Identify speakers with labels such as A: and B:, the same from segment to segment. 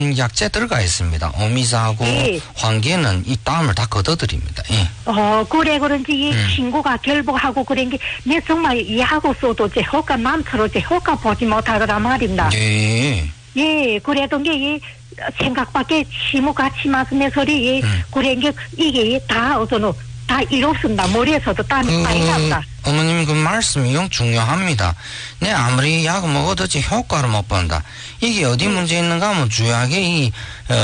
A: 약재 들어가 있습니다. 오미자하고
B: 예.
A: 황계는 이 땀을 다 걷어들입니다. 예.
B: 그래 그런지 이 친구가 결복하고 그런 게 내 정말 이하고 써도 제 효과 많더러 제 효과 보지 못하더라 말입니다.
A: 예.
B: 예, 그래도 게 생각밖에 시무같이 말씀의 소리 그런 게 이게 다 어서는 다 이롭습니다. 머리에서도 땀이 많이 납니다.
A: 어머님 그 말씀이 영 중요합니다. 내 아무리 약을 먹어도 제 효과를 못 본다. 이게 어디 문제 있는가 하면 주요하게 이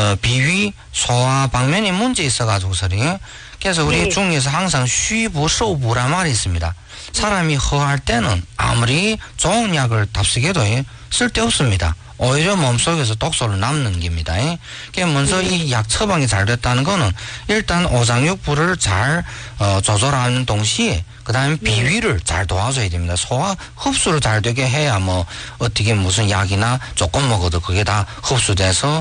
A: 비위, 소화 방면에 문제 있어가지고 소리. 그래서 우리
B: 네.
A: 중에서 항상虚不受补란 말이 있습니다. 사람이 허할 때는 아무리 좋은 약을 답쓰게도 쓸데없습니다. 오히려 몸속에서 독소를 남는 겁니다. 그러니까 먼저 이 약 처방이 잘 됐다는 거는 일단 오장육부를 잘 조절하는 동시에 그 다음에 비위를 잘 도와줘야 됩니다. 소화 흡수를 잘 되게 해야 뭐 어떻게 무슨 약이나 조금 먹어도 그게 다 흡수돼서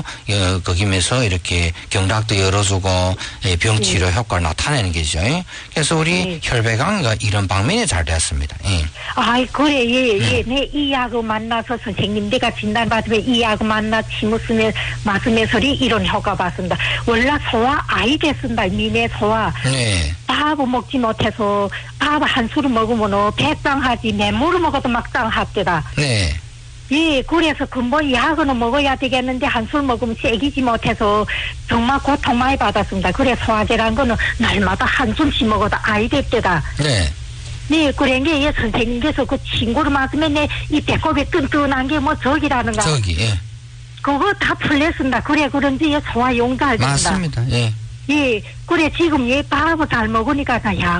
A: 거기면서 이렇게 경락도 열어주고 병치료 효과를 나타내는 거죠. 그래서 우리 혈배강의가 이런 방면에 잘 되었습니다.
B: 아이 그래 예. 내 이 약을 만나서 선생님 내가 진단받으면 이 약을 만나 치무스면 말씀의 소리 이런 효과 봤습니다. 원래 소화 아이 됐습니다. 미내 소화.
A: 네.
B: 밥을 먹지 못해서 밥 한 술을 먹으면 배짱하지 내물을 먹어도 막짱하대다.
A: 네.
B: 예, 그래서 근본 약은 먹어야 되겠는데 한 술 먹으면 새기지 못해서 정말 고통 많이 받았습니다. 그래 소화제란 거는 날마다 한 숨씩 먹어도 아이 됐대다.
A: 네.
B: 네, 그런 게 예, 선생님께서 그 친구를 맞으면 내 이 배꼽에 뜬뜬한 게 뭐 적이라는가.
A: 저기 예.
B: 그거 다 풀렸습니다. 그래 그런지 예, 소화용도 알겠다.
A: 맞습니다. 예.
B: 예, 그래 지금 얘 밥을 잘 먹으니까 야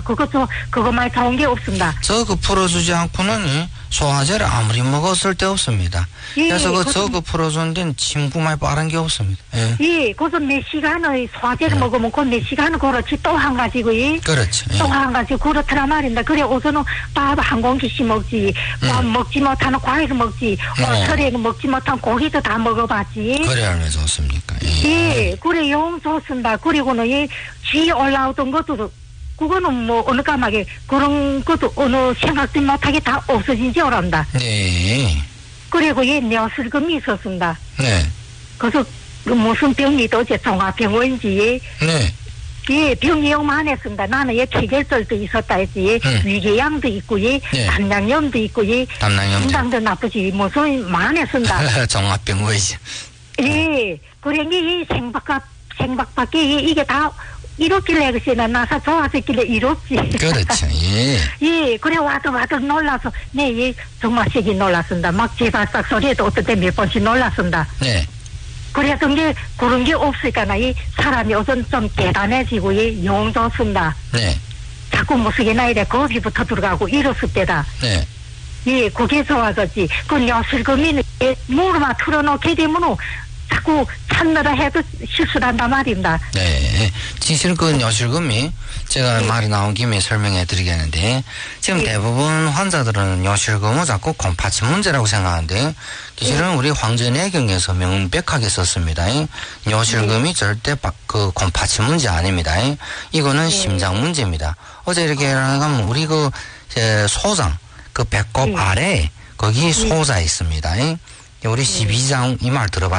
B: 그거만 좋은 게 없습니다.
A: 저거 풀어주지 않고는 소화제를 아무리 먹었을 때 없습니다.
B: 예,
A: 그래서 저거 풀어주는 데는 침구만 빠른 게 없습니다. 예.
B: 예, 그래서 몇 시간을 소화제를 먹으면 그 몇 시간을 그렇지 또 한 가지고 예.
A: 그렇죠. 예.
B: 또 한 가지 그렇더라 말입니다. 그래 우선은 밥 한 공기씩 먹지, 밥 먹지 못하는 과일을 먹지, 설에 먹지 못한 고기도 다 먹어봤지.
A: 그래 얼마나 좋습니까?
B: 예, 그래 용 좋습니다. 그리고는 이 쥐 올라오던 것도 그거는 뭐 어느 까마게 그런 것도 어느 생각도 못하게 다 없어진 지 오랍니다.
A: 네.
B: 그리고 이 뇌슬금이 있었습니다.
A: 네.
B: 그래서 그 무슨 병이 도대체 종합병원인지
A: 네.
B: 예, 병이 요만했습니다. 나는 예 폐결절도 있었다 했지. 위궤양도 있고 예, 담낭염도 있고 예,
A: 담낭염도
B: 심장도 나쁘지 무슨 많았습니다.
A: 종합병원이죠.
B: 예, 그래 이 생박밖에 이게 다 이렇길래 그시나 나사 좋아졌길래 이렇지.
A: 그렇죠. 예.
B: 예, 그래 와도 놀라서 네, 예, 정말 세게 놀랐습니다. 막 제발싹 소리에도 어떨 때 몇 번씩 놀랐습니다.
A: 네.
B: 그랬던 게 그런 게 없으니까 이 사람이 우선 좀 대단해지고 예, 용 좋습니다.
A: 네.
B: 자꾸 무슨게 나이래 거기부터 들어가고 이랬을 때다.
A: 네.
B: 예, 그게 좋아졌지. 그 녀슬금이는 무릎만 틀어놓게 되면 자꾸 찾느라 해도 실수를 한단 말입니다.
A: 네. 진실 그 뇌실금이 제가 말이 나온 김에 설명해 드리겠는데 지금 대부분 환자들은 뇌실금을 자꾸 곰파침 문제라고 생각하는데 사실은 우리 황전의경에서 명백하게 썼습니다. 뇌실금이 절대 그 곰파침 문제 아닙니다. 이거는 심장 문제입니다. 어제 이렇게 하면 우리 그 소장 그 배꼽 아래에 거기 소자 있습니다. 우리 12장 이 말 들어봐